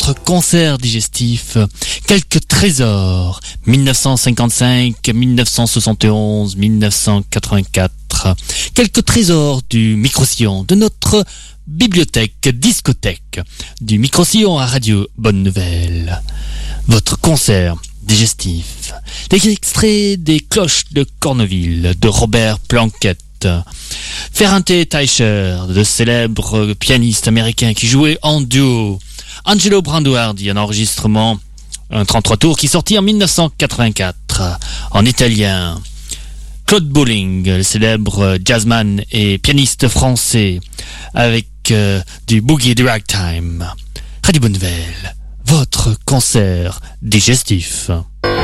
votre concert digestif. Quelques trésors, 1955, 1971, 1984. Quelques trésors du micro-sillon, de notre bibliothèque, discothèque, du micro-sillon à Radio Bonne Nouvelle. Votre concert digestif. Des extraits des cloches de Corneville, de Robert Planquette. Ferrante Teicher, de célèbres pianistes américains qui jouaient en duo. Angelo Branduardi, un enregistrement, un 33 tours qui sortit en 1984, en italien. Claude Bolling, le célèbre jazzman et pianiste français, avec du boogie et du ragtime. Radio Bonne Nouvelle, votre concert digestif.